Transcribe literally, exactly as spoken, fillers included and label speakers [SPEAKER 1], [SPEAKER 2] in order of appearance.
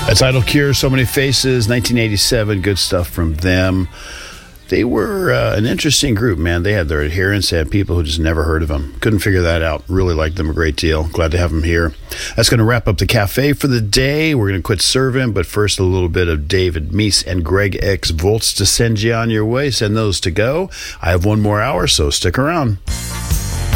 [SPEAKER 1] That's Idle Cure, So Many Faces, nineteen eighty-seven. Good stuff from them. They were uh, an interesting group, man. They had their adherents. They had people who just never heard of them. Couldn't figure that out. Really liked them a great deal. Glad to have them here. That's going to wrap up the cafe for the day. We're going to quit serving, but first a little bit of David Meese and Greg X Volts to send you on your way. Send those to go. I have one more hour, so stick around.